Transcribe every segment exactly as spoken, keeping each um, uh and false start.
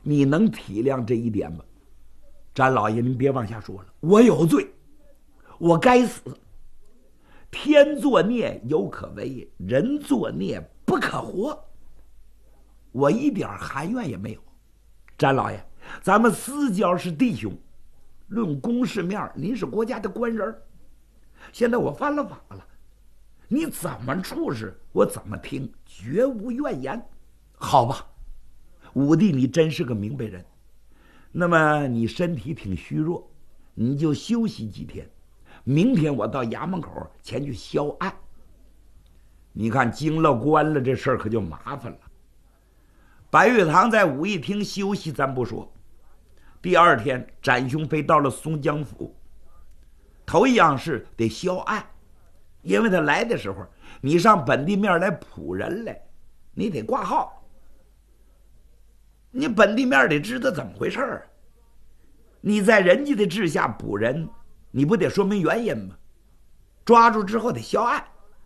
你能体谅这一点吗？詹老爷，您别往下说了，我有罪，我该死。天作孽犹可为，人作孽不可活。我一点含怨也没有。詹老爷，咱们私交是弟兄，论公事面，您是国家的官人，现在我犯了法了，你怎么处置我怎么听，绝无怨言。好吧，武帝你真是个明白人。那么你身体挺虚弱，你就休息几天，明天我到衙门口前去销案。你看经了官了，这事儿可就麻烦了。白玉堂在武义厅休息咱不说，第二天展雄飞到了松江府，头一样是得销案，因为他来的时候你上本地面来仆人来，你得挂号，你本地面得知道怎么回事儿。你在人家的治下捕人，你不得说明原因吗？抓住之后得销案。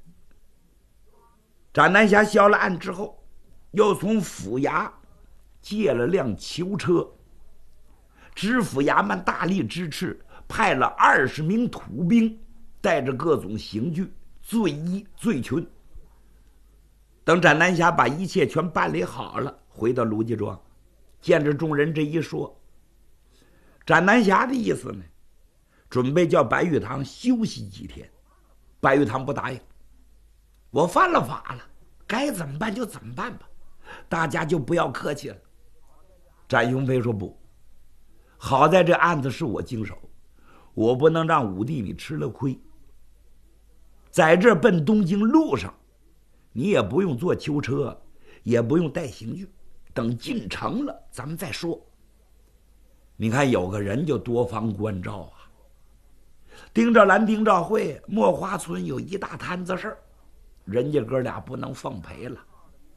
展南侠销了案之后，又从府衙借了辆囚车，知府衙门大力支持，派了二十名土兵，带着各种刑具，罪一罪群。等展南侠把一切全办理好了，回到卢家庄，见着众人这一说，展南侠的意思呢，准备叫白玉堂休息几天。白玉堂不答应，我犯了法了，该怎么办就怎么办吧，大家就不要客气了。展雄飞说不，好在这案子是我经手，我不能让武帝你吃了亏。在这奔东京路上，你也不用坐囚车，也不用带刑具，等进城了咱们再说。你看有个人就多方关照啊。丁兆兰、丁兆会、墨花村有一大摊子事儿，人家哥俩不能奉陪了，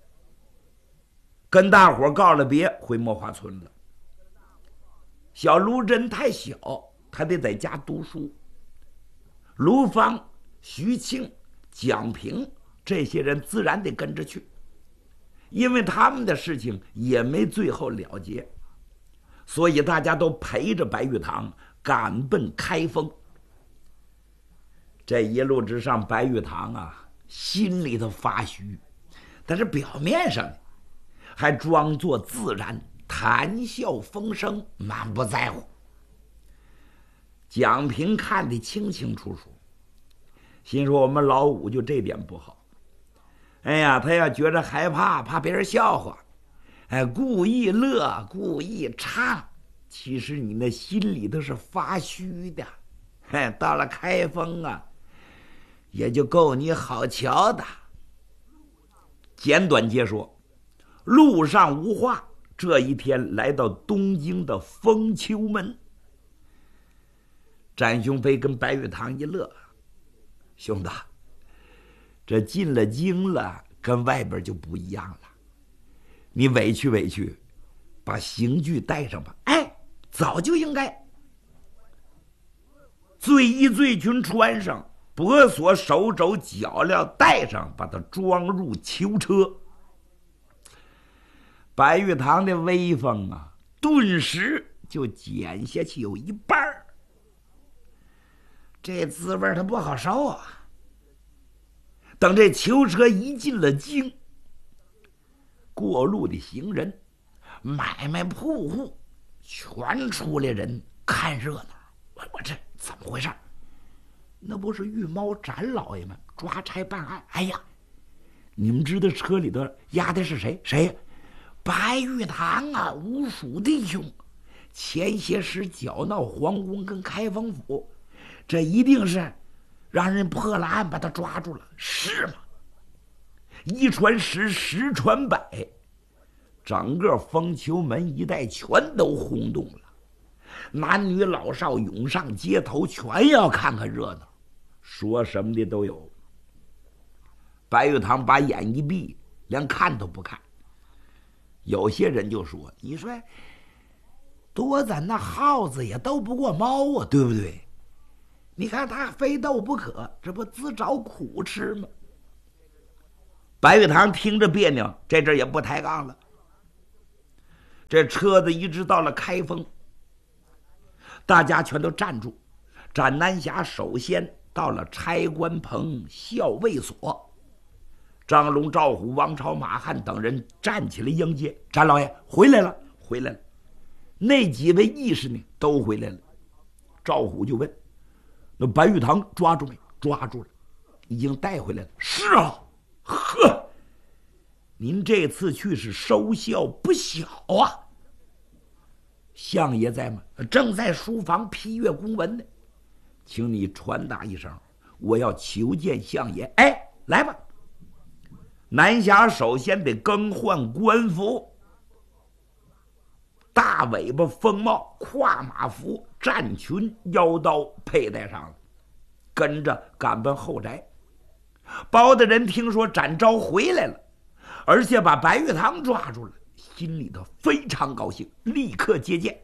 跟大伙告了别，回墨花村了。小卢真太小，他得在家读书。卢芳、徐庆、蒋平这些人自然得跟着去，因为他们的事情也没最后了结，所以大家都陪着白玉堂赶奔开封。这一路之上，白玉堂啊，心里头发虚，但是表面上还装作自然，谈笑风生，满不在乎。蒋平看得清清楚楚，心说我们老五就这点不好。哎呀，他要觉着害怕，怕别人笑话，哎，故意乐，故意唱，其实你那心里头是发虚的。哎，到了开封啊，也就够你好瞧的。简短截说，路上无话。这一天来到东京的丰丘门，展雄飞跟白玉堂一乐，兄弟，这进了京了，跟外边就不一样了。你委屈委屈，把刑具带上吧。哎，早就应该。罪衣罪裙穿上，脖锁、手肘、脚镣带上，把它装入囚车。白玉堂的威风啊，顿时就减下去有一半儿。这滋味他不好受啊。等这囚车一进了京，过路的行人、买卖铺户全出来人看热闹。我我这怎么回事？那不是御猫展老爷们抓差办案？哎呀，你们知道车里头押的是谁？谁呀？白玉堂啊，吴蜀弟兄，前些时搅闹皇宫跟开封府，这一定是让人破了案把他抓住了，是吗？一传十，十传百，整个丰丘门一带全都轰动了，男女老少涌上街头，全要看看热闹，说什么的都有。白玉堂把眼一闭，连看都不看。有些人就说，你说多咱那耗子也斗不过猫啊，对不对？你看他非斗不可，这不自找苦吃吗？白玉堂听着别扭，这阵也不抬杠了。 这车子一直到了开封，大家全都站住。展南侠首先到了差官棚校尉所，张龙、赵虎、王朝、马汉等人站起来迎接展老爷回来了，回来了。那几位义士呢，都回来了。赵虎就问：“那白玉堂抓住没？”“抓住了，已经带回来了。”“是啊，呵，您这次去是收效不小啊。”“相爷在吗？”“正在书房批阅公文呢，请你传达一声，我要求见相爷。”“哎，来吧。”南侠首先得更换官服，大尾巴风帽、跨马服、战裙、腰刀佩戴上了，跟着赶奔后宅。包大人听说展昭回来了，而且把白玉堂抓住了，心里头非常高兴，立刻接见。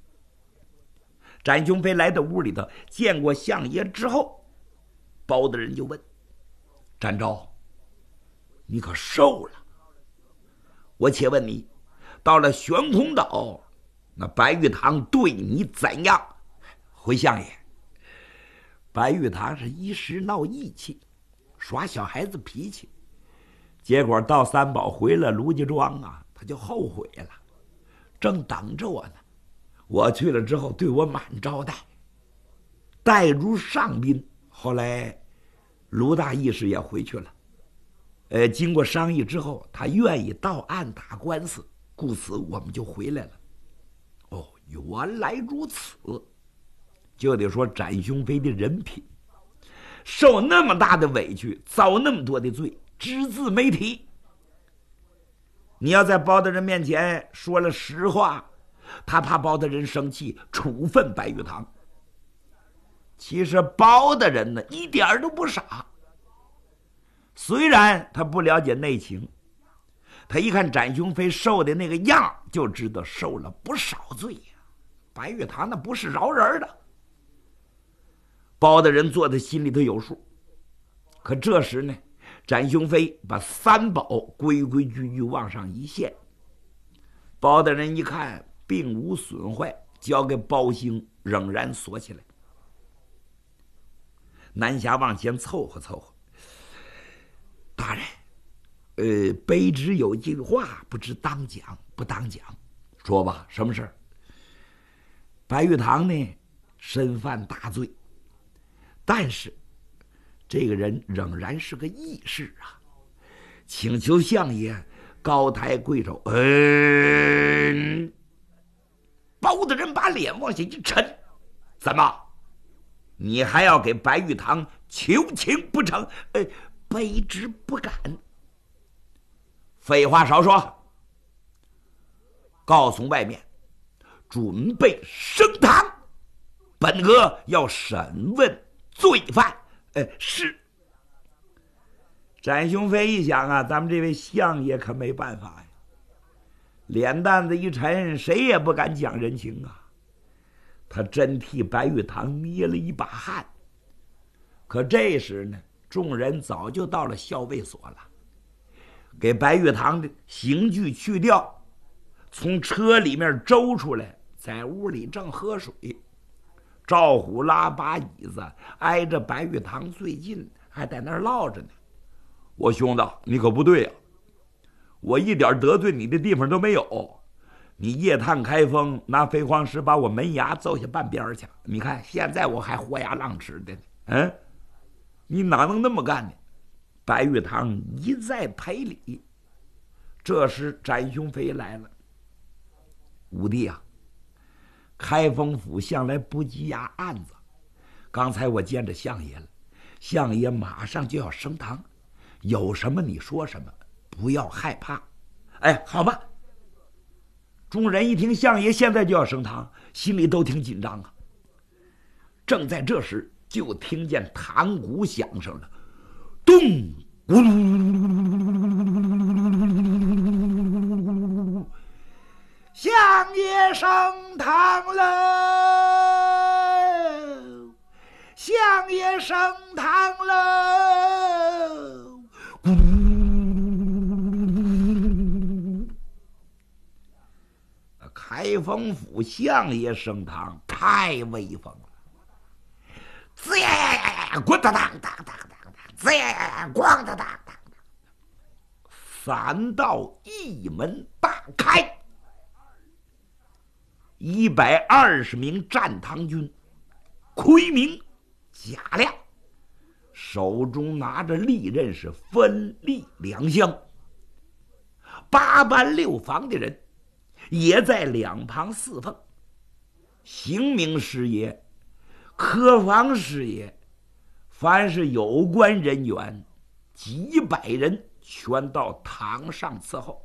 展雄飞来到屋里头，见过相爷之后，包大人就问：“展昭，你可瘦了？我且问你，到了悬空岛，那白玉堂对你怎样？”“回相爷，白玉堂是一时闹义气，耍小孩子脾气，结果到三宝回了卢家庄啊，他就后悔了，正等着我呢。我去了之后，对我满招待，待如上宾。后来卢大义士也回去了，呃，经过商议之后，他愿意到岸打官司，故此我们就回来了。”“哦，原来如此。”就得说展雄飞的人品，受那么大的委屈，遭那么多的罪，只字没提。你要在包大人面前说了实话，他怕包大人生气，处分白玉堂。其实包大人呢，一点都不傻。虽然他不了解内情，他一看展雄飞受的那个样，就知道受了不少罪呀。白玉堂那不是饶人的。包大人做的心里头有数。可这时呢，展雄飞把三宝规规矩矩往上一献，包大人一看并无损坏，交给包兴仍然锁起来。南侠往前凑合凑合：“大人，呃，卑职有句话，不知当讲不当讲。”“说吧，什么事儿？”“白玉堂呢，身犯大罪，但是这个人仍然是个义士啊，请求相爷高抬贵手。”“嗯。”包大人把脸往下一沉：“怎么？你还要给白玉堂求情不成？”“呃，卑职不敢。”“废话少说，告诉外面，准备升堂，本阁要审问罪犯。”“呃，是。”展雄飞一想啊，咱们这位相爷可没办法呀，脸蛋子一沉，谁也不敢讲人情啊。他真替白玉堂捏了一把汗。可这时呢，众人早就到了校尉所了，给白玉堂的刑具去掉，从车里面周出来，在屋里正喝水。赵虎拉把椅子挨着白玉堂最近，还在那儿唠着呢。“我兄弟，你可不对呀、啊！我一点得罪你的地方都没有。你夜探开封，拿飞黄石把我门牙揍下半边去。你看现在我还活牙浪齿的呢。嗯，你哪能那么干呢？”白玉堂一再赔礼。这时展雄飞来了：“五弟啊，开封府向来不积压案子，刚才我见着相爷了，相爷马上就要升堂，有什么你说什么，不要害怕。”“哎，好吧。”众人一听相爷现在就要升堂，心里都挺紧张啊。正在这时，就听见堂鼓响声了，咚咕噜，相爷升堂喽！相爷升堂喽！咕噜。 开封府相爷升堂太威风了，滋呀呀呀呀，滚当当当当当当，滋呀呀呀，咣当当当当，三道一门大开，一百二十名战唐军，奎明、贾亮手中拿着利刃是分立两厢，八班六房的人也在两旁侍奉，刑名师爷、科房师爷，凡是有关人员几百人全到堂上伺候。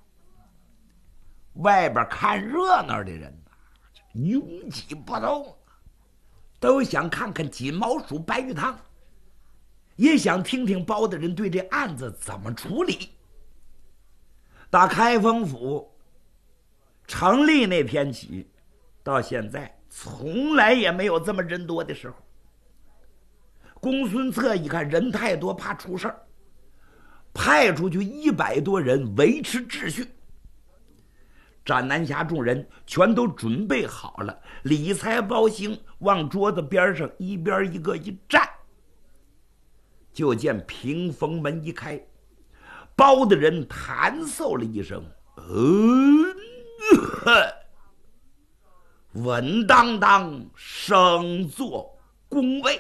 外边看热闹的人拥挤不动，都想看看金毛鼠白玉堂，也想听听包大人对这案子怎么处理。打开封府成立那天起，到现在从来也没有这么人多的时候。公孙策一看人太多，怕出事儿，派出去一百多人维持秩序。战南侠众人全都准备好了，理财包兴往桌子边上一边一个一站，就见屏风门一开，包的人弹奏了一声，嗯，稳当当升坐宫位。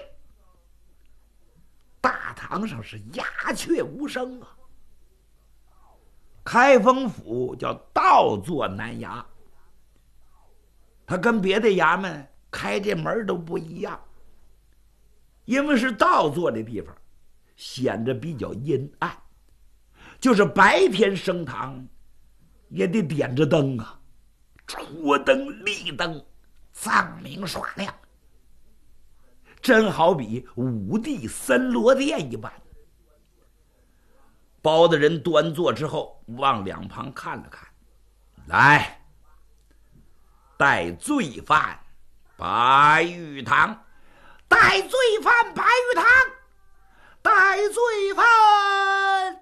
大堂上是鸦雀无声啊。开封府叫倒坐南衙，他跟别的衙门开这门都不一样，因为是倒坐的地方，显得比较阴暗，就是白天升堂也得点着灯啊，戳灯立灯，藏明耍亮，真好比五帝森罗殿一般。包大人端坐之后，往两旁看了看，来，带罪犯白玉堂，带罪犯白玉堂，带罪犯。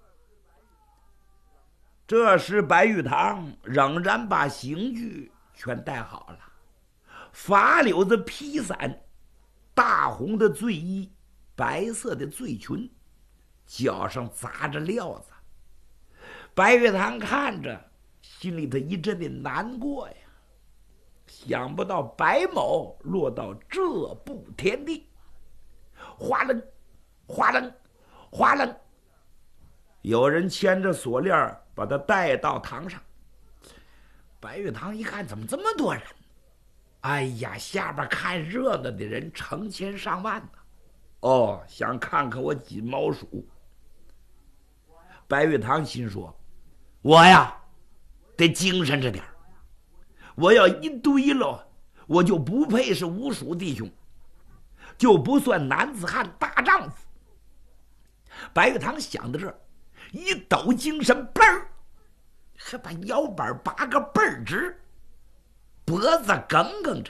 这时白玉堂仍然把刑具全带好了，法柳子披伞，大红的罪衣，白色的罪裙，脚上砸着料子。白玉堂看着，心里头一阵的难过呀，想不到白某落到这步田地。哗楞哗楞哗楞，有人牵着锁链把他带到堂上。白玉堂一看，怎么这么多人？哎呀，下边看热闹的人成千上万呢。哦，想看看我金毛鼠。白玉堂心说，我呀得精神着点，我要一堆了，我就不配是吴蜀弟兄，就不算男子汉大丈夫。白玉堂想到这儿，一抖精神，嘣儿，还把腰板拔个倍儿直，脖子梗梗着，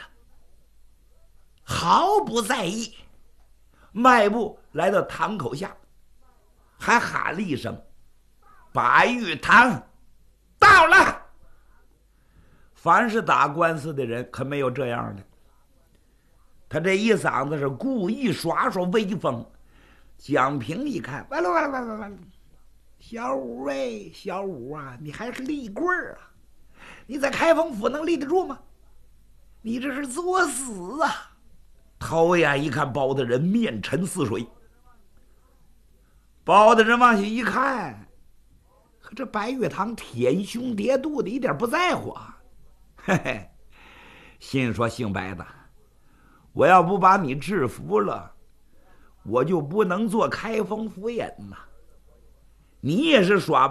毫不在意，迈步来到堂口下，还喊了一声，白玉堂到了。凡是打官司的人可没有这样的，他这一嗓子是故意耍耍威风。蒋平一看，完了完了完了完了，小五哎，小五啊，你还是立棍儿啊，你在开封府能立得住吗？你这是作死啊！头眼一看，包大人面沉似水。包大人往下一看，可这白玉堂舔胸叠肚的，一点不在乎啊！嘿嘿，心说姓白的，我要不把你制服了，我就不能做开封府尹了。你也是耍